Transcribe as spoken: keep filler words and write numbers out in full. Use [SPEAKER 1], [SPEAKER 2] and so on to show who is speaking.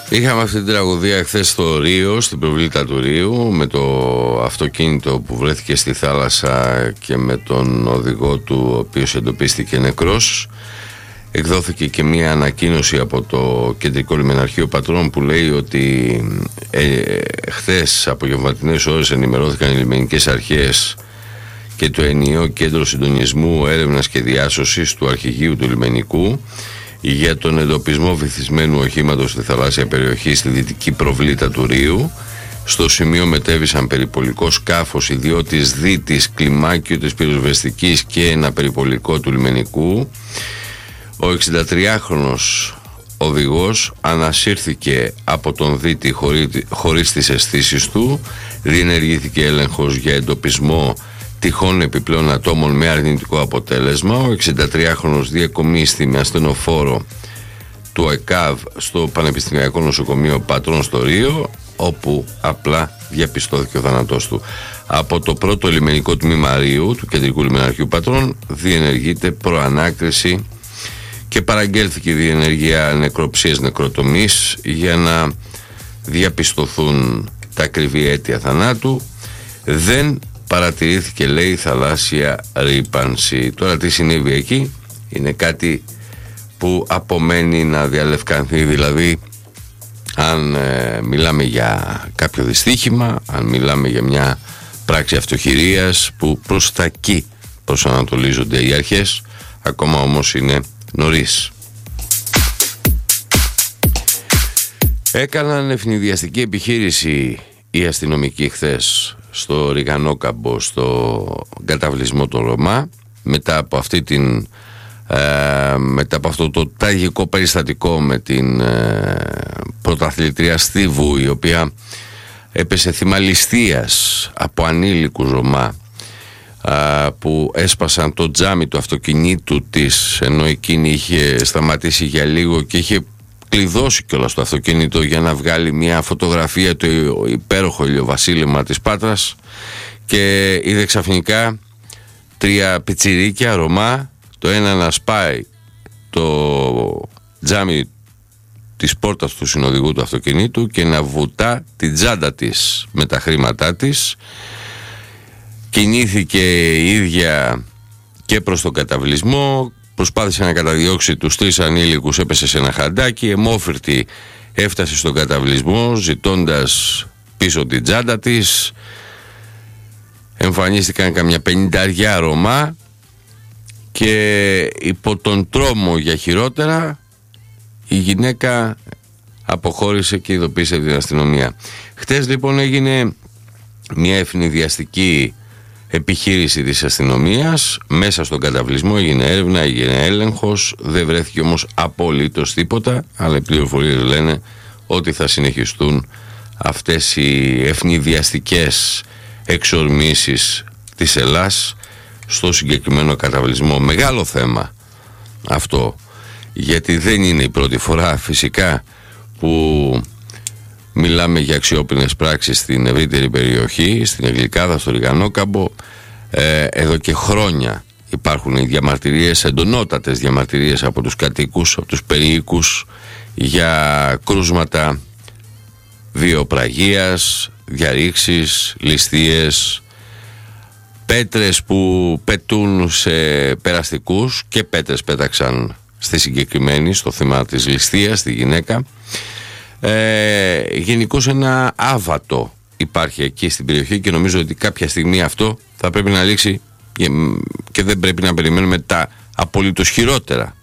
[SPEAKER 1] Είχαμε αυτή την τραγωδία χθες στο Ρίο, στην προβλήτα του Ρίου, με το αυτοκίνητο που βρέθηκε στη θάλασσα και με τον οδηγό του, ο οποίος εντοπίστηκε νεκρός. Εκδόθηκε και μία ανακοίνωση από το Κεντρικό Λιμεναρχείο Πατρών που λέει ότι ε, χθες απογευματινές ώρες ενημερώθηκαν οι λιμενικές αρχές και το ενιαίο κέντρο συντονισμού έρευνας και διάσωσης του αρχηγείου του λιμενικού για τον εντοπισμό βυθισμένου οχήματος στη θαλάσσια περιοχή στη δυτική προβλήτα του Ρίου. Στο σημείο μετέβησαν περιπολικό σκάφος, ιδιώτης Δίτης, κλιμάκιο της πυροσβεστικής και ένα περιπολικό του λιμενικού. Ο εξηντατριάχρονος οδηγός ανασύρθηκε από τον Δίτη χωρί, χωρίς τις αισθήσεις του. Διενεργήθηκε έλεγχος για εντοπισμό τυχόν επιπλέον ατόμων με αρνητικό αποτέλεσμα. Ο εξηντατριάχρονος διακομίστη με ασθενοφόρο του ΕΚΑΒ στο Πανεπιστημιακό Νοσοκομείο Πατρών στο Ρίο, όπου απλά διαπιστώθηκε ο θάνατός του. Από το πρώτο λιμενικό τμήμα Ρίου του Κεντρικού Λιμεναρχείου Πατρών διενεργείται προανάκριση και παραγγέλθηκε η διενέργεια νεκροψίας νεκροτομής για να διαπιστωθούν τα ακριβή αίτια θανάτου. Δεν παρατηρήθηκε, λέει, θαλάσσια ρύπανση. Τώρα τι συνέβη εκεί είναι κάτι που απομένει να διαλευκανθεί, δηλαδή αν ε, μιλάμε για κάποιο δυστύχημα, αν μιλάμε για μια πράξη αυτοχειρίας που προς τα εκεί προσανατολίζονται οι αρχές, ακόμα όμως είναι νωρίς. Έκαναν ευνηδιαστική επιχείρηση οι αστυνομικοί χθες στο Ριγανόκαμπο, στο καταβλισμό των Ρωμά, μετά από αυτή την ε, μετά από αυτό το τραγικό περιστατικό με την ε, πρωταθλητρία Στίβου, η οποία έπεσε θύμα ληστείας από ανήλικους Ρωμά α, που έσπασαν το τζάμι του αυτοκινήτου της, ενώ εκείνη είχε σταματήσει για λίγο και είχε κλειδώσει κιόλας το αυτοκίνητο για να βγάλει μια φωτογραφία το υπέροχο ηλιοβασίλεμα της Πάτρας, και είδε ξαφνικά τρία πιτσιρίκια Ρωμά, το ένα να σπάει το τζάμι της πόρτας του συνοδηγού του αυτοκινήτου και να βουτά την τσάντα της με τα χρήματά της. Κινήθηκε η ίδια και προς τον καταβλισμό, προσπάθησε να καταδιώξει τους τρεις ανήλικους, έπεσε σε ένα χαντάκι, αιμόφυρτη έφτασε στον καταβλισμό ζητώντας πίσω την τσάντα της. Εμφανίστηκαν καμιά πενηνταριά Ρωμά και υπό τον τρόμο για χειρότερα η γυναίκα αποχώρησε και ειδοποίησε την αστυνομία. Χτες λοιπόν έγινε μια ευνηδιαστική επιχείρηση της αστυνομίας μέσα στον καταβλισμό, έγινε έρευνα, έγινε έλεγχος, δεν βρέθηκε όμως απολύτως τίποτα, αλλά οι πληροφορίες λένε ότι θα συνεχιστούν αυτές οι ευνηδιαστικές εξορμήσεις της Ελλάς στο συγκεκριμένο καταβλισμό. Μεγάλο θέμα αυτό, γιατί δεν είναι η πρώτη φορά φυσικά που μιλάμε για αξιόπινες πράξεις στην ευρύτερη περιοχή, στην Αγγλικάδα, στο Ριγανόκαμπο. Ε, εδώ και χρόνια υπάρχουν οι διαμαρτυρίες, εντονότατες διαμαρτυρίες από τους κατοίκους, από τους περιοίκους, για κρούσματα βιοπραγίας, διαρρήξεις, ληστείες, πέτρες που πετούν σε περαστικούς, και πέτρες πέταξαν στη συγκεκριμένη, στο θύμα της ληστείας, τη γυναίκα. Ε, γενικώς ένα άβατο υπάρχει εκεί στην περιοχή και νομίζω ότι κάποια στιγμή αυτό θα πρέπει να λήξει και δεν πρέπει να περιμένουμε τα απολύτως χειρότερα